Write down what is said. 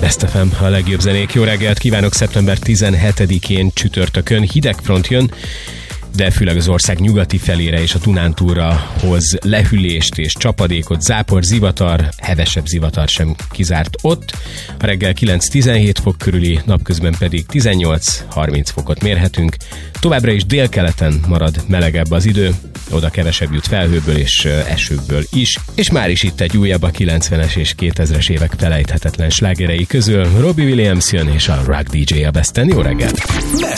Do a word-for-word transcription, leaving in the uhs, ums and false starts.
Best ef em, a legjobb zenék. Jó reggelt kívánok, szeptember tizenhetedikén csütörtökön hideg front jön, de főleg az ország nyugati felére és a Dunántúlra hoz lehűlést és csapadékot, zápor, zivatar, hevesebb zivatar sem kizárt ott. A reggel kilenc-tizenhét fok körüli, napközben pedig tizennyolc-harminc fokot mérhetünk. Továbbra is délkeleten marad melegebb az idő, oda kevesebb jut felhőből és esőből is, és már is itt egy újabb a kilencvenes és kétezres évek felejthetetlen slágerei közül. Robbie Williams jön és a Rock dé dzsé a Besten. Jó reggelt!